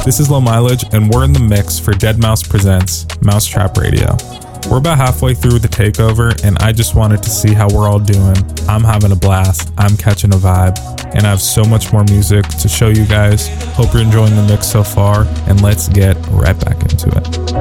This is Low Mileage, and we're in the mix for Deadmau5 Presents Mousetrap Radio. We're about halfway through the takeover, and I just wanted to see how we're all doing. I'm having a blast, I'm catching a vibe, and I have so much more music to show you guys. Hope you're enjoying the mix so far, and let's get right back into it.